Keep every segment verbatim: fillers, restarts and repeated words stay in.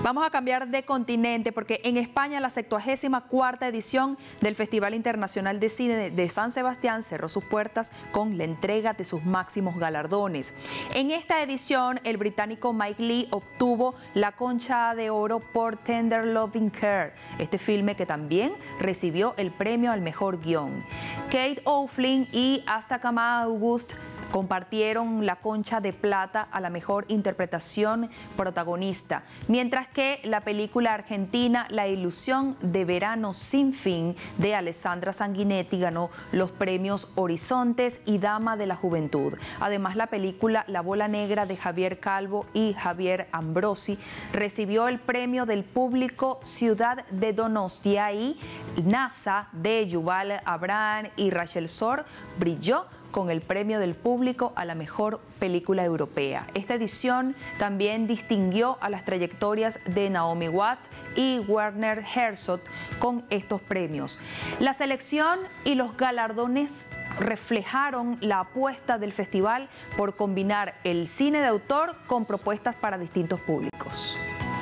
Vamos a cambiar de continente porque en España la septuagésima cuarta edición del Festival Internacional de Cine de San Sebastián cerró sus puertas con la entrega de sus máximos galardones. En esta edición, el británico Mike Leigh obtuvo la Concha de Oro por Tender Loving Care, este filme que también recibió el premio al mejor guión. Kate O'Flynn y Asta Kamau-August compartieron la Concha de Plata a la mejor interpretación protagonista, mientras que la película argentina La Ilusión de Verano Sin Fin de Alessandra Sanguinetti ganó los premios Horizontes y Dama de la Juventud. Además, la película La Bola Negra de Javier Calvo y Javier Ambrosi recibió el premio del público Ciudad de Donostia y NASA de Yuval Abraham y Rachel Sor brilló con el premio del público a la mejor película europea. Esta edición también distinguió a las trayectorias de Naomi Watts y Werner Herzog con estos premios. La selección y los galardones reflejaron la apuesta del festival por combinar el cine de autor con propuestas para distintos públicos.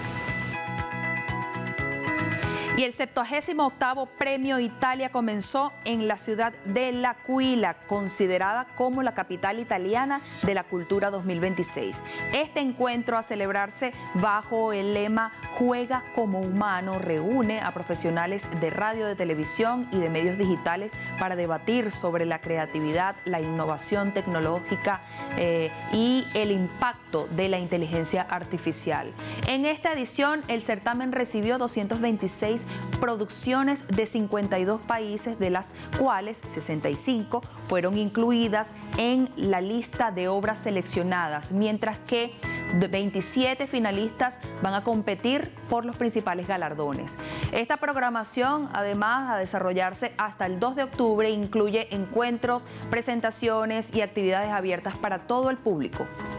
Y el septuagésimo octavo Premio Italia comenzó en la ciudad de L'Aquila, considerada como la capital italiana de la cultura dos mil veintiséis. Este encuentro, a celebrarse bajo el lema Juega como humano, reúne a profesionales de radio, de televisión y de medios digitales para debatir sobre la creatividad, la innovación tecnológica eh, y el impacto de la inteligencia artificial. En esta edición, el certamen recibió doscientas veintiséis producciones de cincuenta y dos países, de las cuales sesenta y cinco fueron incluidas en la lista de obras seleccionadas, mientras que veintisiete finalistas van a competir por los principales galardones. Esta programación, además a desarrollarse hasta el dos de octubre, incluye encuentros, presentaciones y actividades abiertas para todo el público.